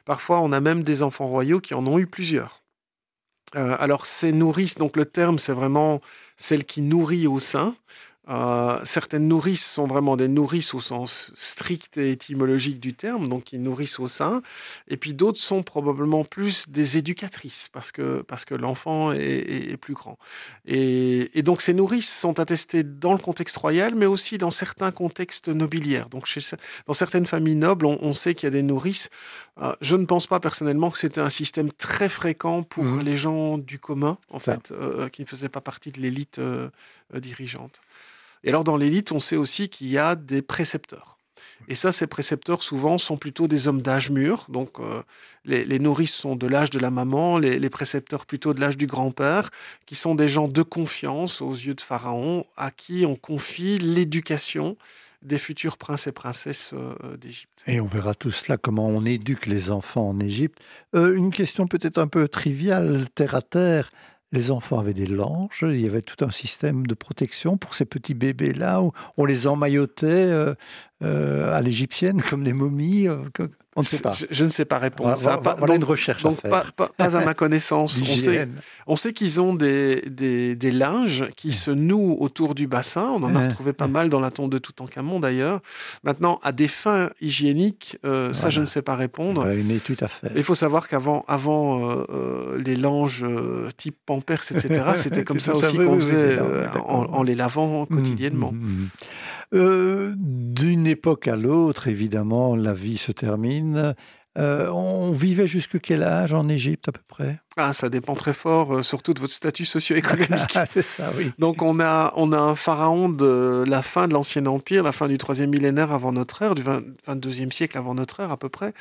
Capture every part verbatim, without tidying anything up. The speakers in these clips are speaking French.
Parfois, on a même des enfants royaux qui en ont eu plusieurs. Euh, alors, ces nourrices, donc le terme, c'est vraiment celle qui nourrit au sein. Euh, certaines nourrices sont vraiment des nourrices au sens strict et étymologique du terme, donc qui nourrissent au sein. Et puis d'autres sont probablement plus des éducatrices, parce que, parce que l'enfant est, est, est plus grand. Et, et donc ces nourrices sont attestées dans le contexte royal, mais aussi dans certains contextes nobiliaires. Donc chez, dans certaines familles nobles, on, on sait qu'il y a des nourrices. Euh, je ne pense pas personnellement que c'était un système très fréquent pour mmh. les gens du commun, en Ça. fait, euh, qui ne faisaient pas partie de l'élite euh, euh, dirigeante. Et alors, dans l'élite, on sait aussi qu'il y a des précepteurs. Et ça, ces précepteurs, souvent, sont plutôt des hommes d'âge mûr. Donc, euh, les, les nourrices sont de l'âge de la maman, les, les précepteurs plutôt de l'âge du grand-père, qui sont des gens de confiance aux yeux de Pharaon, à qui on confie l'éducation des futurs princes et princesses euh, d'Égypte. Et on verra tout cela, comment on éduque les enfants en Égypte. Euh, une question peut-être un peu triviale, terre à terre. Les enfants avaient des langes, il y avait tout un système de protection pour ces petits bébés-là, où on les emmaillotait euh, euh, à l'égyptienne, comme les momies. Euh, que, on ne sait pas. Je, je ne sais pas répondre. Voilà, ça. Voilà, pas, voilà donc, une recherche donc à faire. Pas, pas, pas à ma connaissance. on, sait, on sait qu'ils ont des, des, des linges qui se nouent autour du bassin. On en a retrouvé pas mal dans la tombe de Toutankhamon, d'ailleurs. Maintenant, à des fins hygiéniques, euh, ça, voilà. je ne sais pas répondre. Voilà une étude à faire. Il faut savoir qu'avant avant, euh, euh, les langes euh, type Pampers, et cetera, c'était comme ça aussi qu'on faisait euh, en, en les lavant quotidiennement. Mmh, mmh, mmh. Euh, d'une époque à l'autre, évidemment, la vie se termine. Euh, on vivait jusqu'à quel âge en Égypte à peu près ? Ah, ça dépend très fort, euh, surtout de votre statut socio-économique. C'est ça, oui. Donc on a, on a un pharaon de la fin de l'Ancien Empire, la fin du troisième millénaire avant notre ère, du vingt-deuxième siècle avant notre ère à peu près,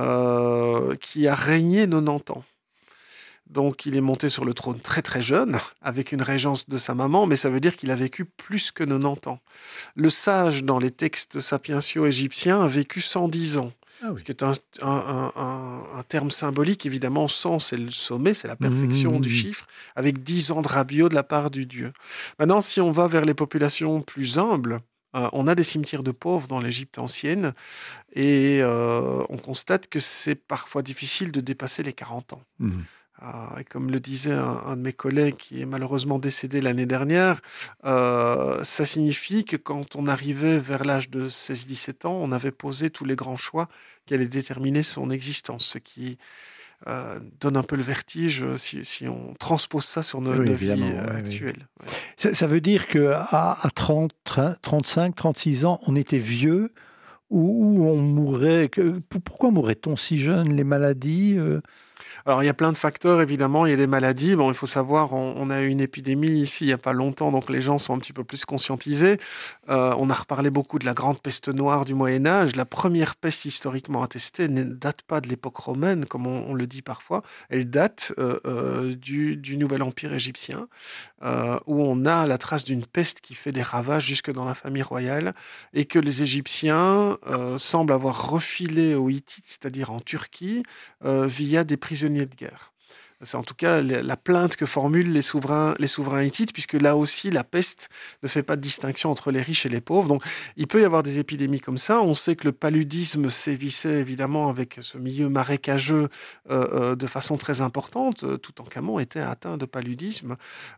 euh, qui a régné quatre-vingt-dix ans. Donc il est monté sur le trône très très jeune, avec une régence de sa maman, mais ça veut dire qu'il a vécu plus que quatre-vingt-dix ans. Le sage, dans les textes sapientiaux égyptiens, a vécu cent dix ans. Ah oui. Ce qui est un, un, un, un terme symbolique, évidemment, cent, c'est le sommet, c'est la perfection mmh. du chiffre, avec dix ans de rabio de la part du dieu. Maintenant, si on va vers les populations plus humbles, euh, on a des cimetières de pauvres dans l'Égypte ancienne, et euh, on constate que c'est parfois difficile de dépasser les quarante ans. Mmh. Euh, et comme le disait un, un de mes collègues qui est malheureusement décédé l'année dernière, euh, ça signifie que quand on arrivait vers l'âge de seize dix-sept ans, on avait posé tous les grands choix qui allaient déterminer son existence, ce qui euh, donne un peu le vertige si, si on transpose ça sur nos, oui, nos vies euh, actuelles. Oui. Ouais. Ça, ça veut dire qu'à à trente, trente-cinq, trente-six ans, on était vieux ou on mourrait. Que, pourquoi mourrait-on si jeune ? Les maladies euh... Alors, il y a plein de facteurs, évidemment. Il y a des maladies. Bon, il faut savoir, on, on a eu une épidémie ici il n'y a pas longtemps, donc les gens sont un petit peu plus conscientisés. Euh, on a reparlé beaucoup de la grande peste noire du Moyen-Âge. La première peste historiquement attestée ne date pas de l'époque romaine, comme on, on le dit parfois. Elle date euh, euh, du, du Nouvel Empire égyptien, euh, où on a la trace d'une peste qui fait des ravages jusque dans la famille royale, et que les Égyptiens euh, semblent avoir refilé aux Hittites, c'est-à-dire en Turquie, euh, via des prisonniers de guerre. C'est en tout cas la plainte que formulent les souverains, les souverains hittites, puisque là aussi, la peste ne fait pas de distinction entre les riches et les pauvres. Donc, il peut y avoir des épidémies comme ça. On sait que le paludisme sévissait évidemment avec ce milieu marécageux euh, euh, de façon très importante. Toutankhamon était atteint de paludisme.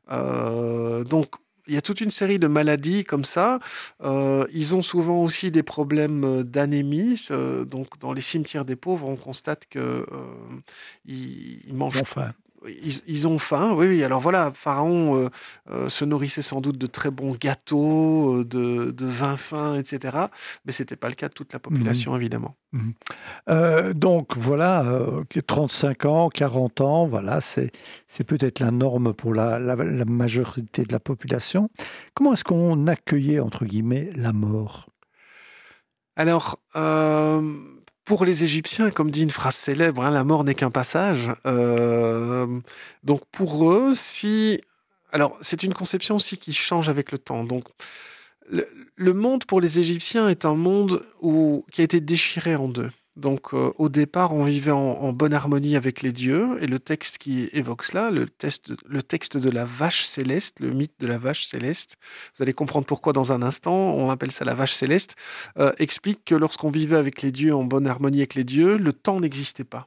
Euh, donc, il y a toute une série de maladies comme ça. Euh, ils ont souvent aussi des problèmes d'anémie. Euh, donc, dans les cimetières des pauvres, on constate qu'ils euh, ils mangent... Enfin. Ils, ils ont faim, oui, oui. Alors voilà, Pharaon euh, euh, se nourrissait sans doute de très bons gâteaux, de, de vin fin, et cetera. Mais ce n'était pas le cas de toute la population, mmh. évidemment. Mmh. Euh, donc voilà, euh, trente-cinq ans, quarante ans, voilà, c'est, c'est peut-être la norme pour la, la, la majorité de la population. Comment est-ce qu'on accueillait, entre guillemets, la mort ? Alors... Euh... Pour les Égyptiens, comme dit une phrase célèbre, hein, la mort n'est qu'un passage. Euh, donc pour eux, si... Alors, c'est une conception aussi qui change avec le temps. Donc, le, le monde pour les Égyptiens est un monde où, qui a été déchiré en deux. Donc, euh, au départ, on vivait en, en bonne harmonie avec les dieux, et le texte qui évoque cela, le texte, le texte de la vache céleste, le mythe de la vache céleste, vous allez comprendre pourquoi dans un instant, on appelle ça la vache céleste, euh, explique que lorsqu'on vivait avec les dieux, en bonne harmonie avec les dieux, le temps n'existait pas.